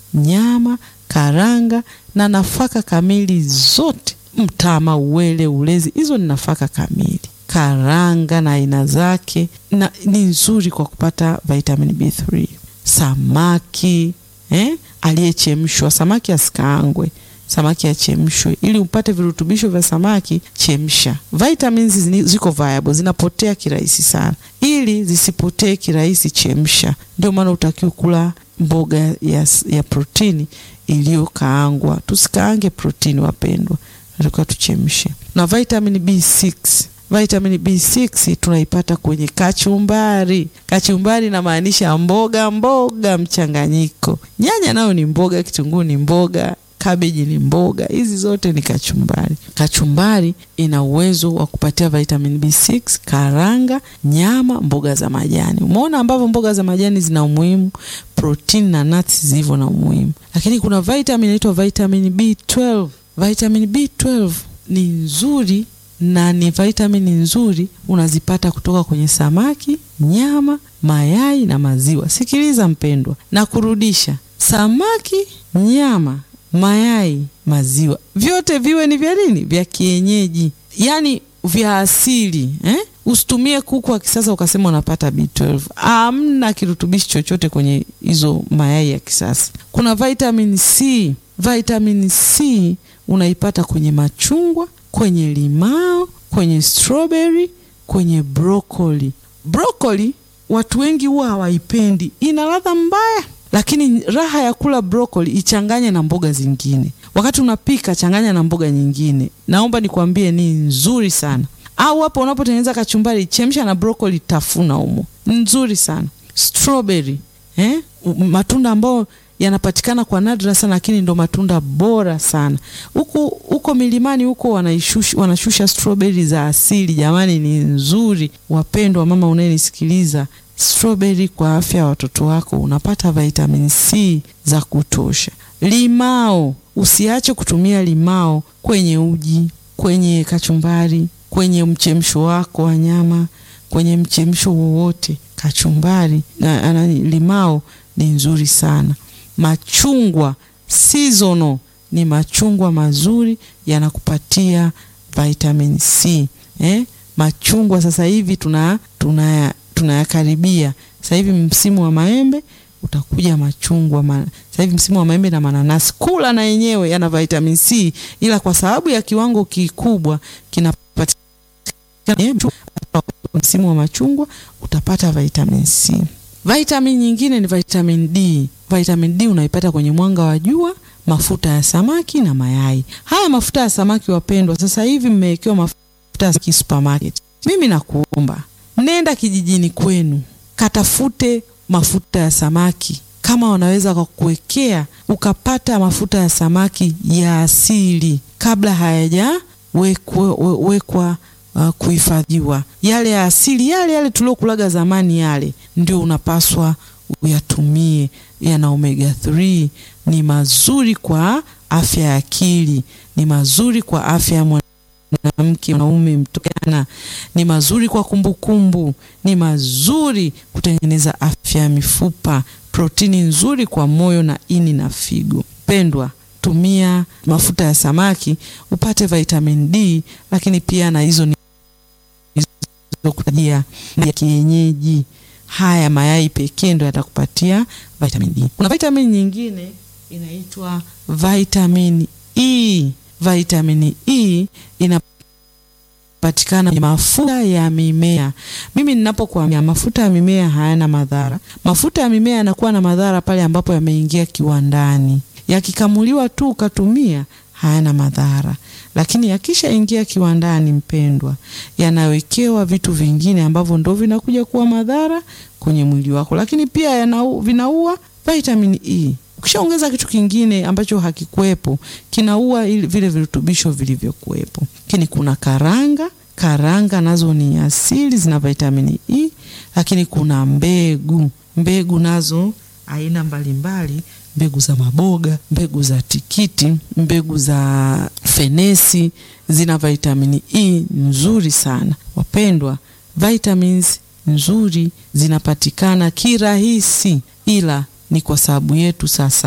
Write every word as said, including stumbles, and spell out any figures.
nyama, karanga na nafaka kamili zote. Mtama, uwele, ulezi, hizo ni nafaka kamili. Karanga na aina zake na ni nzuri kwa kupata vitamin B three. Samaki eh, aliyechemshwa, samaki asikaangwe, samaki achemshwe ili upate virutubisho vya samaki. Chemsha. Vitamins ziko viable, zinapotea kirahisi sana. Ili zisipotee kirahisi, chemsha. Ndio maana utakiwa kula mboga ya, ya protini iliyokaangwa. Tusikaange protini wapendwa, tunataka tuchemshe. Na vitamin B six, vitamin B six tunaipata kwenye kachumbari. Kachumbari na maanisha mboga mboga mchanganyiko. Nyanya nao ni mboga, kitunguu ni mboga, cabbage ni mboga. Hizi zote ni kachumbari. Kachumbari ina uwezo wa kupatia vitamin B six, karanga, nyama, mboga za majani. Umeona ambavyo mboga za majani zina umuhimu, protein na nuts zivyo na umuhimu. Lakini kuna vitamin inaitwa vitamin B twelve. Vitamin B twelve ni nzuri na ni vitamini nzuri, unazipata kutoka kwenye samaki, nyama, mayai na maziwa. Sikiliza mpendwa, na kurudisha, samaki, nyama, mayai, maziwa, vyote viwe ni vya nini? Vya kienyeji, yani vya asili eh? Usitumie kuku wa kisasa ukasema unapata B twelve. Hamna kirutubishi chochote kwenye hizo mayai ya kisasa. Kuna vitamin C. Vitamin C unaipata kwenye machungwa, kwenye limao, kwenye strawberry, kwenye broccoli. Broccoli watu wengi huwa hawaipendi, ina ladha mbaya. Lakini raha ya kula broccoli, ichanganye na mboga zingine. Wakati unapika, changanya na mboga nyingine. Naomba nikwambie ni nzuri sana. Au hapo unapotengeneza kachumbari, chemsha na broccoli, tafuna humo. Nzuri sana. Strawberry, eh? Matunda ambayo yanapatikana kwa nadra sana, lakini ndo matunda bora sana. Huko huko milimani huko wanaishusha wanashusha strawberry za asili. Jamani, ni nzuri. Wapendwa mama unayenisikiliza, strawberry kwa afya ya watoto wako, unapata vitamin C za kutosha. Limao, usiache kutumia limao kwenye uji, kwenye kachumbari, kwenye mchemsho wako wa nyama, kwenye mchemsho wowote. Kachumbari na, na limao ni nzuri sana. Machungwa seasonal ni machungwa mazuri, yanakupatia vitamin C eh? Machungwa sasa hivi tuna tuna tunayakaribia. Sasa hivi msimu wa maembe, utakuja machungwa ma, sasa hivi msimu wa maembe na mananasi. Kula na yenyewe yana vitamin C, ila kwa sababu ya kiwango kikubwa kinapatikana msimu wa machungwa, utapata vitamin C. Vitamin nyingine ni vitamin D. Vitamin D unaipata kwenye mwanga wa jua, mafuta ya samaki na mayai. Haya mafuta ya samaki wapendwa, sasa hivi mmewekewa mafuta ya samaki supermarket. Mimi nakuomba, nenda kijijini kwenu, katafute mafuta ya samaki. Kama wanaweza kukuwekea ukapata mafuta ya samaki ya asili kabla hayaja wekwa, wekwa Uh, kuhifadhiwa. Yale ya asili, yale yale tuliokulaga zamani, yale ndio unapaswa uyatumie. Yana omega three, ni mazuri kwa afya ya akili, ni mazuri kwa afya ya mwanamke, mwanaume, mtokana, ni mazuri kwa kumbukumbu, ni mazuri kutengeneza afya ya mifupa, protini nzuri kwa moyo na ini na figo. Pendwa, tumia mafuta ya samaki upate vitamin D, lakini pia na hizo ni kutajia ya kienyeji. Haya mayai pekee ndio yatakupatia vitamin D. Kuna vitamin nyingine inaitwa vitamin E. Vitamin E inapatikana kwenye mafuta ya mimea. Mimi ninapokuambia mafuta ya mimea hayana madhara. Mafuta ya mimea yanakuwa na madhara pale ambapo yameingia kiwandani. Yakikamuliwa tu ukatumia, hayana madhara. Lakini yakisha ingia kiwandani mpendwa, yanawekewa vitu vingine ambavyo ndo vinakuja kuwa madhara kwenye mwili wako. Lakini pia yana, vinaua vitamin E. Ukishaongeza kitu kingine ambacho hakikuepo, kinaua vile virutubisho vilivyokuepo. Lakini kuna karanga, karanga nazo ni asili, zina vitamin E. Lakini kuna mbegu, mbegu nazo aina mbalimbali, mbegu za maboga, mbegu za tikiti, mbegu za fenesi, zina vitamini E nzuri sana. Wapendwa, vitamins nzuri zinapatikana kirahisi, ila ni kwa sababu yetu sasa